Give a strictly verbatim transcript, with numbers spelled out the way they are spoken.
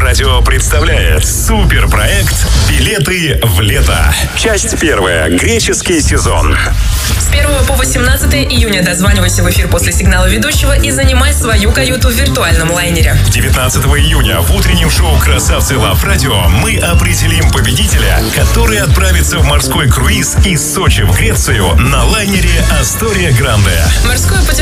Радио представляет суперпроект «Билеты в лето». Часть первая. Греческий сезон. С первого по восемнадцатое июня дозванивайся в эфир после сигнала ведущего и занимай свою каюту в виртуальном лайнере. девятнадцатого июня в утреннем шоу «Красавцы Лав Радио» мы определим победителя, который отправится в морской круиз из Сочи в Грецию на лайнере «Астория Гранде». Морское путешествие